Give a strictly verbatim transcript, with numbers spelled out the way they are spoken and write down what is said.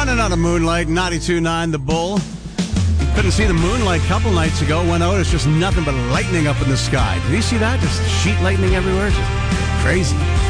Running out of moonlight, ninety-two point nine The Bull. Couldn't see the moonlight a couple nights ago. Went out, it's just nothing but lightning up in the sky. Did you see that? Just sheet lightning everywhere. Just crazy.